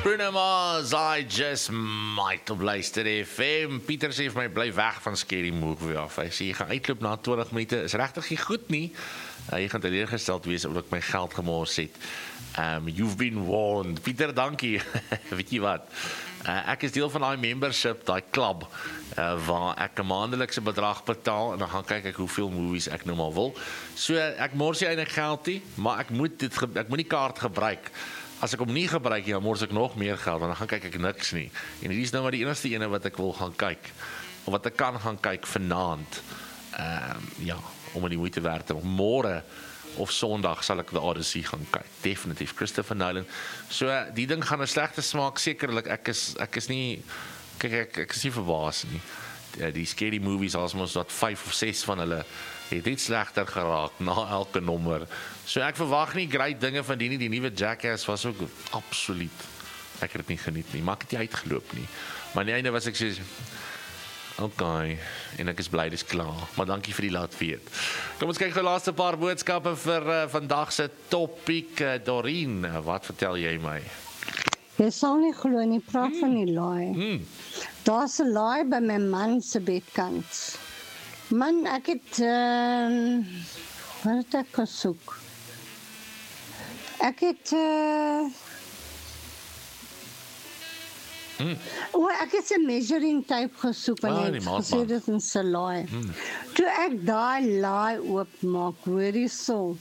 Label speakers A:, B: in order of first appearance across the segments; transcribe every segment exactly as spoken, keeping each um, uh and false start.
A: Bruno Mars, I just might op luister F M. Pieter sê vir my, bly weg van Scary Movie af. Hy sê, jy gaan uitloop na twintig minute, is regtig nie goed nie. Uh, jy gaan teleurgesteld wees omdat ek my geld gemors het. Um, you've been warned. Pieter, dankie. Weet jy wat? Uh, ek is deel van die membership, die club, uh, waar ek 'n maandelikse bedrag betaal, en dan gaan kyk ek hoeveel movies ek nou maar wil. So, ek mors nie eintlik geld nie, maar ek moet, dit, ek moet die kaart gebruik. As ek hom nie gebruik nie, dan mors ek nog meer geld, want dan gaan kyk ek niks nie. En hierdie is nou maar die enigste ene wat ek wil gaan kyk, of wat ek kan gaan kyk vanaand. Um, ja, om in die moeite werd te doen. Môre of Sondag sal ek The Odyssey gaan kyk. Definitief, Christopher Nolan. So, die ding gaan 'n slegte smaak, sekerlik. Ek is, ek is nie, kyk, ek, ek is nie verbaas nie. Die, die scary movies, as ons dat vyf of ses van hulle, het iets slegter geraak, na elke nommer. So, ek verwag nie great dinge van die nie. Die nuwe Jackass was ook absoluut, ek het dit nie geniet nie, maar ek het nie uitgeloop nie. Maar aan die einde was ek so, ok, en ek is bly, dis klaar. Maar dankie vir die laat weet. Kom ons kyk gou laaste paar boodskappe vir uh, vandag se topic. Uh, Dorien, uh, wat vertel jy my?
B: Jy sal nie glo nie, praat mm. van die laai.
A: Hmm.
B: Daar's 'n laai by my man se bedkant. Man, ek het, uh, wat het ek gesoek? Ek het, uh,
A: Mm.
B: O, ek het 'n measuring tape gesoek, want
A: Ah,
B: jy
A: die
B: het
A: maatband.
B: gesê dit is 'n laai.
A: Mm.
B: Toe ek daai laai oopmaak, hoor jy so,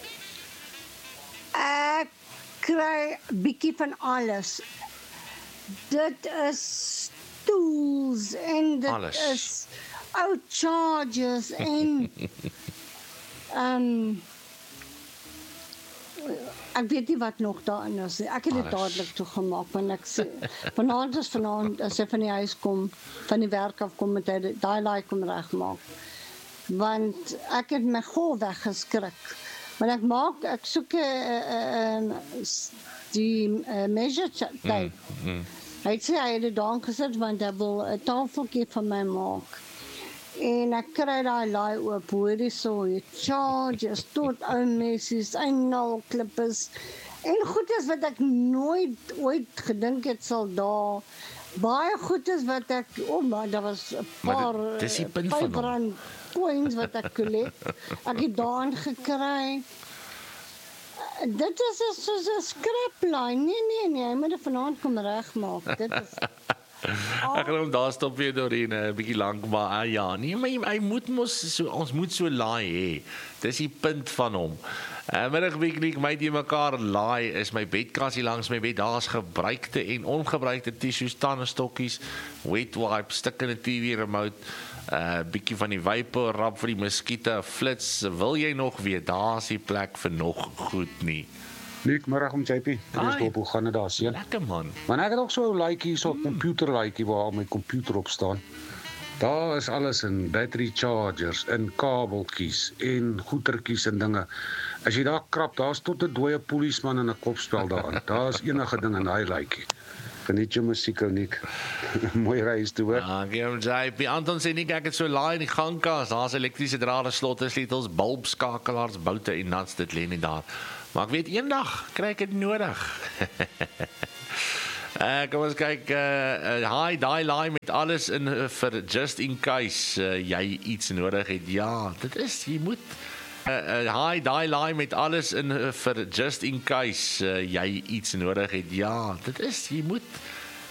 B: ek kry bietjie van alles. Dit is tools en dit
A: Alles.
B: is ou chargers en um, ek weet nie wat nog daarin is nie. Ek het dit
A: Alles.
B: dadelik toegemaak, want ek sê, vanaand is vanaand, as hy van die huis kom, van die werk af kom, met hy die- daai laai kom regmaak. Want ek het my gol weggeskrik. Want ek maak, ek soek uh, uh, die uh, measure tape.
A: Mm, mm.
B: Hy het sê hy het dit daar gesit, want hy wil 'n tafeltjie van my maak. En ek kry daai laai oop, hoor jy so, jy charges, tot ou messies, en naalklippers, en goedes wat ek nooit ooit gedink het sal daar, baie goedes wat ek, oh maar, daar was 'n
A: Maar
B: paar,
A: dit- dis die
B: eh,
A: punt van hom.
B: vyf rand coins wat ek collect, ek het daarin gekry. Dit is een- soos 'n scrapline, nee, nee, nee, hy moet dit vanaand kom regmaak, dit is...
A: Ek gaan hom daar stop weer Dorien, 'n bietjie lank, maar uh, ja, nee, maar hy, hy moet mos so, ons moet so laai hê. Dis die punt van hom. Uh, middag weeklik my die mekaar laai is my bedkas hier langs my bed. Daar's gebruikte en ongebruikte tissues, tandestokkies, wet wipes, stukkende T V remote, uh bietjie van die vapor rap vir die muskiete, flits. Wil jy nog weet, daar's die plek vir nog goed nie.
C: Nick, middag om J P. Dis
A: Ai.
C: op, hoe gaan dit daar, seun?
A: Lekker man.
C: Maar ek het ook so 'n laaitjie, so 'n computerlaaitjie waar al my computer op staan. Daar is alles in battery chargers, in kabeltjies en goetertjies en dinge. As jy daar krap, daar's tot 'n dooie polisman in 'n kopspel daarin. Daar's enige ding in daai laaitjie. Geniet jou musiek, Nick. Mooi reis toe, hoor.
A: Dankie om J P. Anton sê nie, ek het so laai in die gangkas. Daar's elektriese drade, slotte, sleutels, bulbskakelaars, boute en nuts, dit lê nie daar. Maar ek weet eendag kry ek dit nodig. uh, kom ons kyk, uh, uh, hi, die laai met alles in uh, vir just in case uh, jy iets nodig het. Ja, dit is, jy moet Uh, uh, hi, die laai met alles in uh, vir just in case uh, jy iets nodig het. Ja, dit is, jy moet